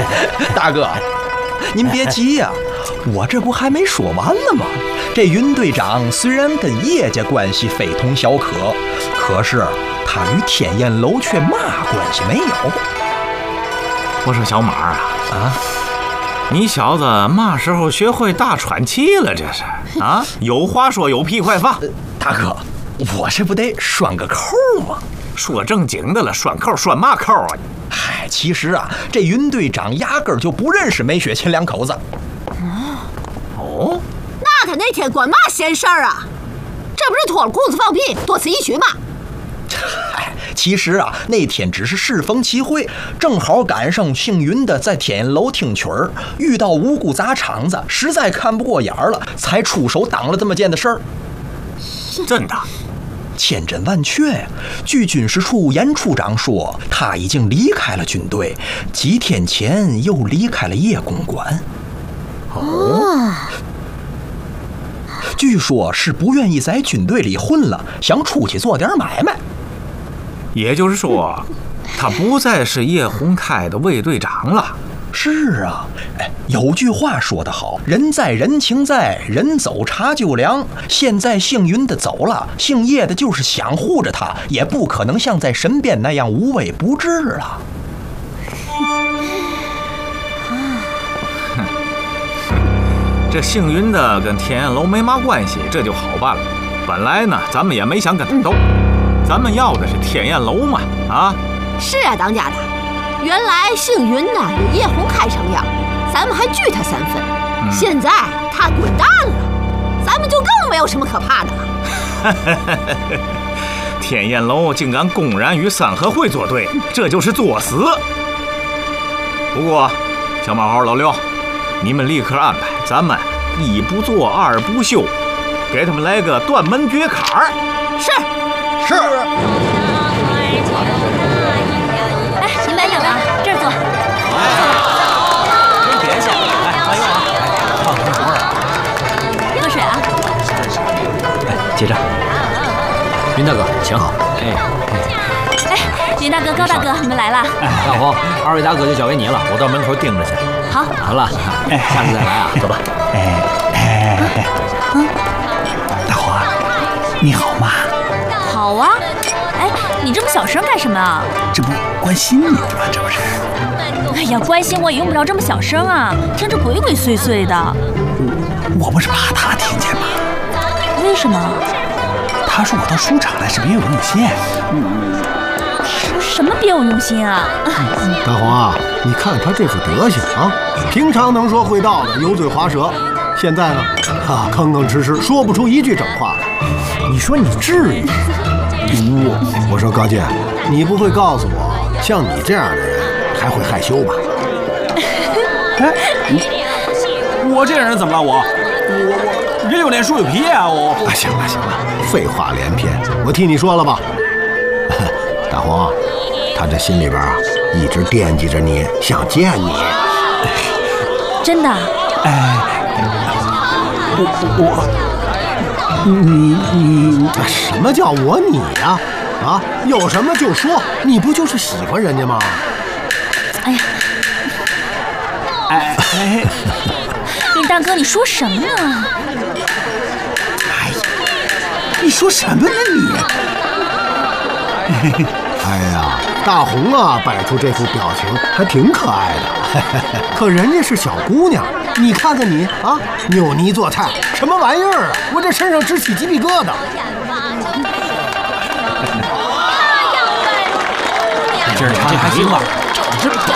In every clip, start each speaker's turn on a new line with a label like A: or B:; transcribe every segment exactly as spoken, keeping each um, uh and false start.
A: 大哥，您别急呀、啊，我这不还没说完呢吗？这云队长虽然跟叶家关系非同小可，可是他与天焰楼却嘛关系没有。
B: 我说小马啊
A: 啊，
B: 你小子嘛时候学会大喘气了？这是啊，有话说有屁快放。
A: 呃、大哥，我这不得拴个扣吗？
B: 说正经的了，拴扣拴嘛扣啊？
A: 嗨，其实啊，这云队长压根儿就不认识梅雪琴两口子。
B: 哦，
C: 那他那天管嘛闲事儿啊？这不是脱了裤子放屁，多此一举吗？
A: 嗨，其实啊，那天只是适逢其会，正好赶上姓云的在天焰楼听曲儿，遇到无辜砸场子，实在看不过眼儿了，才出手挡了这么件的事儿。
B: 真的？
A: 千真万确呀！据军事处严处长说，他已经离开了军队，几天前又离开了叶公馆。
B: 哦，
A: 据说是不愿意在军队里混了，想出去做点买卖。
B: 也就是说，他不再是叶洪开的卫队长了。
A: 是啊，哎，有句话说得好，人在人情在，人走茶就凉。现在姓云的走了，姓叶的就是想护着他，也不可能像在身边那样无微不至了。
B: 这姓云的跟天焰楼没嘛关系，这就好办了。本来呢，咱们也没想跟他斗，咱们要的是天焰楼嘛，啊？
C: 是啊，当家的。原来姓云的与叶洪开成样，咱们还拒他三分。嗯、现在他滚蛋了，咱们就更没有什么可怕的了。
B: 天焰楼竟敢公然与三合会作对，这就是作死。不过，小马猴、老六，你们立刻安排，咱们一不做二不休，给他们来个断门绝坎儿。
C: 是
A: 是。
D: 您买饮料，这儿坐。
E: 真别下，来，欢迎啊！放空什么啊？
D: 喝水啊！
E: 来，结账。云大哥，请好。哎
D: 哎，林大哥、高大哥，你们来了。
E: 大红，二位大哥就交给你了，我到门口盯着去。
D: 好。
E: 好了，下次再来啊，走吧。
F: 哎哎哎，嗯，大红啊，你好吗？
D: 好啊。哎，你这么小声干什么啊？
F: 这不关心你吗？这不是？
D: 哎呀，关心我也用不着这么小声啊，听着鬼鬼祟祟的。
F: 我我不是怕他听见吗？
D: 为什么？
F: 他说我到书场来是别有用心。
D: 嗯，什么别有用心啊？
G: 大红啊，你看他这副德行啊，平常能说会道的，油嘴滑舌，现在呢，啊，吭吭哧哧，说不出一句整话来。你说你至于？我说高健，你不会告诉我，像你这样的人还会害羞吧？
F: 哎，我这人怎么了？我我我人有脸树有皮啊！我
G: 啊，行了行了，废话连篇，我替你说了吧。大黄，他这心里边啊，一直惦记着你，想见你。
D: 真的？
F: 哎，我我。你你
G: 什么叫我你呀？啊，有什么就说，你不就是喜欢人家吗？
D: 哎呀，
F: 哎哎，
D: 林大哥，你说什么呢？
F: 哎呀，你说什么呢你？
G: 哎呀，大红啊，摆出这副表情还挺可爱的，可人家是小姑娘，你看看你啊，扭捏做菜，什么玩意儿啊？我这身上直起鸡皮疙瘩。
F: 今儿唱的还行吧？真棒！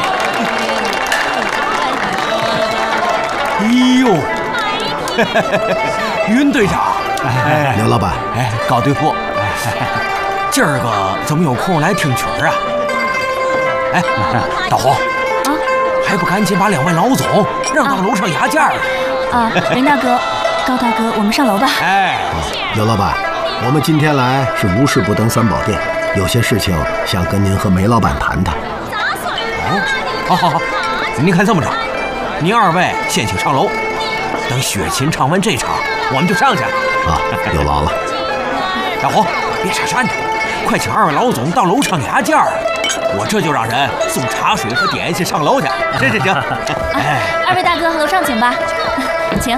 F: 哎呦，云队长，
G: 哎，刘老板，
F: 哎，高队副。今儿个怎么有空来听曲儿啊？哎，大红，
D: 啊，
F: 还不赶紧把两位老总让到楼上牙架了？
D: 啊，林大哥、高大哥，我们上楼吧。
F: 哎，
G: 刘老板，我们今天来是无事不登三宝殿，有些事情想跟您和梅老板谈谈。
F: 哦，好好好，您看这么着，您二位先请上楼，等雪琴唱完这场，我们就上去。
G: 啊，有劳了。
F: 大红，别傻站着。 快请二位老总到楼上压价，我这就让人送茶水和点心上楼去。行行行，
D: 哎，二位大哥，楼上请吧，请。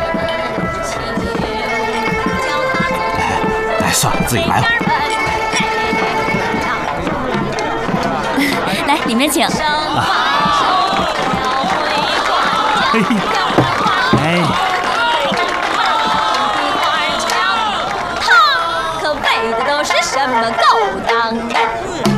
F: 哎，算了，自己来吧。
D: 来，里面请。
F: 啊嘿嘿，哎。
H: 他可背的都是什么勾当？